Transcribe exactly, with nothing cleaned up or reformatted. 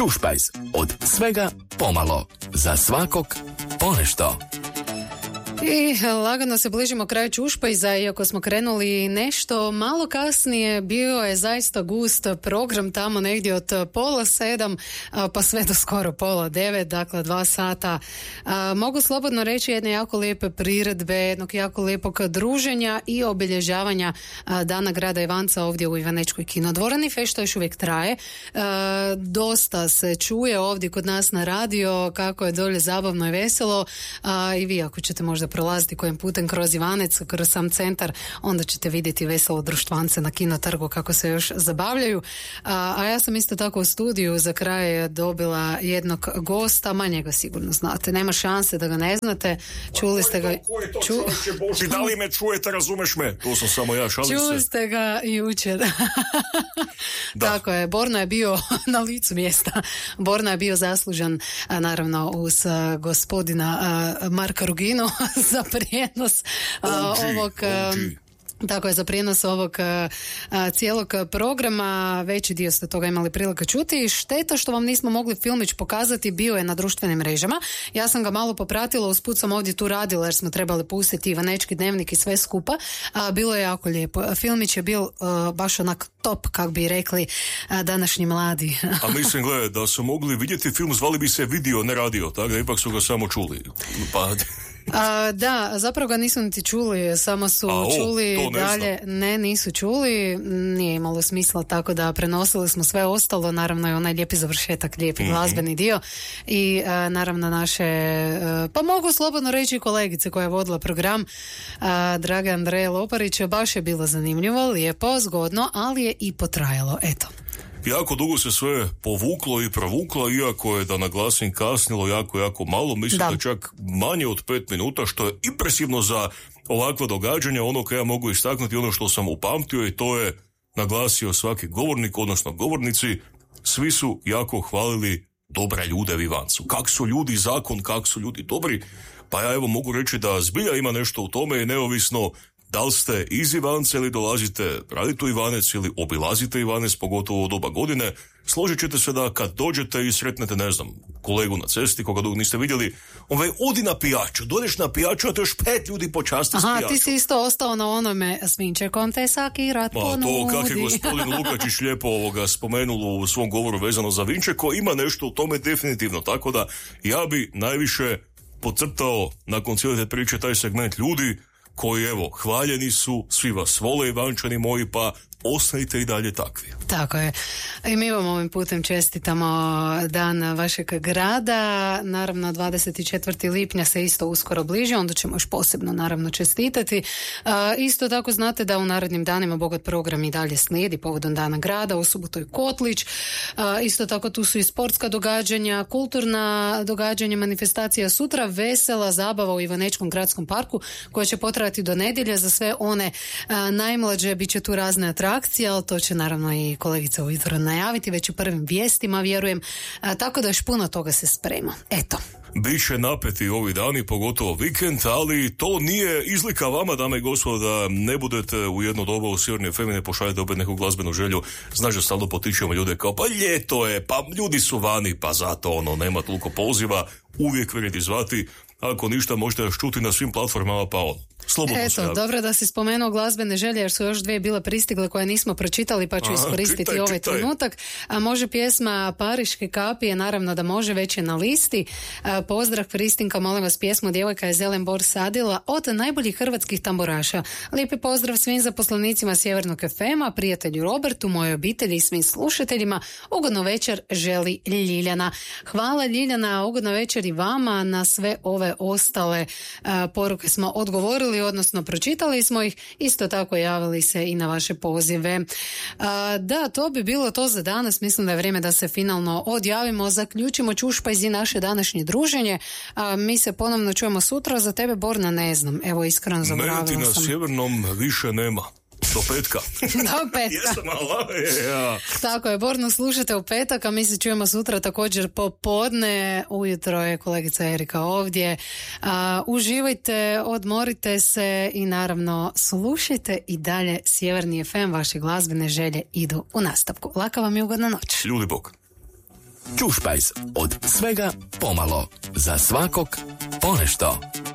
Čušpajz. Od svega pomalo. Za svakog ponešto. I lagano se bližimo kraju Čušpajza, iako smo krenuli nešto malo kasnije, bio je zaista gust program tamo negdje od pola sedam pa sve do skoro pola devet, dakle dva sata. A, mogu slobodno reći jedne jako lijepe priredbe, jednog jako lijepog druženja i obilježavanja a, Dana grada Ivanca ovdje u Ivanečkoj kinodvorani. Fešta još uvijek traje. A, dosta se čuje ovdje kod nas na radio kako je dolje zabavno i veselo, a, i vi ako ćete možda prolaziti kojim putem kroz Ivanec, kroz sam centar, onda ćete vidjeti veselo društvance na Kinotrgu kako se još zabavljaju. A, a ja sam isto tako u studiju za kraj dobila jednog gosta, ma njega sigurno znate, nema šanse da ga ne znate. Čuli ste ga... Ko je to Ču... čovječe Boži, da li me čujete, razumeš me? To sam samo ja, šalim se. Čuli ste ga jučer. Tako je, Borna je bio na licu mjesta. Borna je bio zaslužan, a, naravno uz a, gospodina a, Marka Ruginu za prijenos a, ovog... A, tako je, za prijenos ovog a, a, cijelog programa. Veći dio ste toga imali prilike čuti. Šteta što vam nismo mogli filmić pokazati, bio je na društvenim mrežama. Ja sam ga malo popratila, usput sam ovdje tu radila jer smo trebali pustiti Ivanečki dnevnik i sve skupa. A, bilo je jako lijepo. Filmić je bil a, baš onak top, kako bi rekli a, današnji mladi. A mislim, gledaj, da su mogli vidjeti film, zvali bi se video, ne radio, tako da ipak su ga samo čuli. Pa... A, da, zapravo ga nisu niti čuli, samo su A, o, čuli ne dalje, znam. ne, nisu čuli, nije imalo smisla, tako da prenosili smo sve ostalo, naravno je onaj lijepi završetak, lijepi mm-hmm. glazbeni dio i a, naravno naše, a, pa mogu slobodno reći kolegice koja je vodila program, a, draga Andreja Loparić, baš je bilo zanimljivo, lijepo, zgodno, ali je i potrajalo, eto. Jako dugo se sve povuklo i provuklo, iako je, da naglasim, kasnilo jako, jako malo, mislim da, da čak manje od pet minuta, što je impresivno za ovakva događanja. Ono koje ja mogu istaknuti, ono što sam upamtio, i to je naglasio svaki govornik, odnosno govornici, svi su jako hvalili dobre ljude u Ivancu. Kak su ljudi zakon, kak su ljudi dobri, pa ja evo mogu reći da zbilja ima nešto u tome i neovisno da li ste iz Ivanca ili dolazite raditi u Ivanec ili obilazite Ivanec, pogotovo u doba godine, složit ćete se da kad dođete i sretnete, ne znam, kolegu na cesti, koga dugo niste vidjeli, ovaj, odi na pijaču, dođeš na pijaču, a to još pet ljudi počasti s pijačom. Aha, ti si isto ostao na onome Svinčekom te saki rat ponudi. To kak je gospodin Lukačić lijepo ovoga spomenulo u svom govoru vezano za Vinčeko, ima nešto u tome definitivno, tako da ja bi najviše podcrtao nakon cijele te priče taj segment ljudi koji, evo, hvaljeni su, svi vas vole, Ivančani moji, pa ostanite i dalje takvi. Tako je. I mi vam ovim putem čestitamo dan vašeg grada. Naravno, dvadeset četvrtog lipnja se isto uskoro bliži, onda ćemo još posebno naravno čestitati. A, isto tako znate da u narednim danima bogat program i dalje slijedi povodom Dana grada, u subotu je Kotlić. A, isto tako tu su i sportska događanja, kulturna događanja, manifestacija sutra, vesela zabava u Ivanečkom gradskom parku koja će potrajati do nedjelje. Za sve one a, najmlađe bit će tu razne atrakcije, ali to će naravno i kolegica ujutro najaviti već u prvim vijestima, vjerujem, a, tako da još puno toga se sprema. Eto. Biće napeti ovi dani, pogotovo vikend, ali to nije izlika vama, dame i gospodo, da ne budete u jedno doba u Sjeverni ef em i ne pošaljete opet neku glazbenu želju. Znaš da stalno potičemo ljude kao, pa ljeto je, pa ljudi su vani, pa zato ono, nema toliko poziva, uvijek vrijedi zvati. Ako ništa, možete još čuti na svim platformama, pa on. Slobodno. Eto, dobro da si spomenuo glazbene želje, jer su još dvije bile pristigle koje nismo pročitali, pa ću Aha, iskoristiti čitaj, ovaj čitaj. trenutak. A može pjesma Pariške kapije, naravno da može, već je na listi. A, pozdrav Kristinka, molim vas, pjesmu Djevojka je zelen bor sadila od najboljih hrvatskih tamburaša. Lijepi pozdrav svim zaposlenicima Sjevernog ef ema, prijatelju Robertu, mojoj obitelji i svim slušateljima. Ugodno večer želi Ljiljana. Hvala Ljiljana, ugodno večer i vama. Na sve ove ostale a, poruke smo odgovorili, odnosno pročitali smo ih, isto tako javili se i na vaše pozive. A, da, to bi bilo to za danas. Mislim da je vrijeme da se finalno odjavimo, zaključimo Čušpajz i naše današnje druženje. A, mi se ponovno čujemo sutra. Za tebe, Borna, ne znam. Evo, iskreno zaboravila sam. Meni na Sjevernom više nema. Do petka. Do petka. Jesam, ali, ja. Tako je, Borno, slušate u petak, a mi se čujemo sutra također popodne. Ujutro je kolegica Erika ovdje. A, uživajte, odmorite se i naravno slušajte i dalje Sjeverni ef em. Vaše glazbene želje idu u nastavku. Laka vam i ugodna noć. Ljudi bok. Ćušpajz, od svega pomalo, za svakog ponešto.